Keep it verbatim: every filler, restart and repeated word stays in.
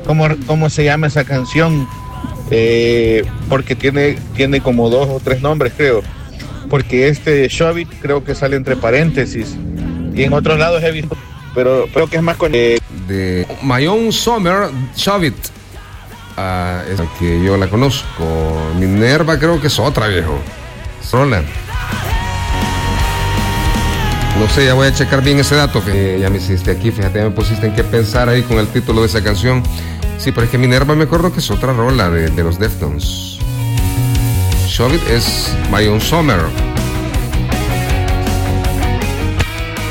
cómo, cómo se llama esa canción, eh, porque tiene, tiene como dos o tres nombres, creo. Porque este Shove It creo que sale entre paréntesis. Y en otros lados he visto, pero creo que es más con... Eh, de My Own Summer, Shove It. Uh, es que yo la conozco. Minerva creo que es otra, viejo. Rola. No sé, ya voy a checar bien ese dato que ya me hiciste aquí. Fíjate, me pusiste en qué pensar ahí con el título de esa canción. Sí, pero es que Minerva me acuerdo que es otra rola de, de los Deftones. Shove It es My Own Summer.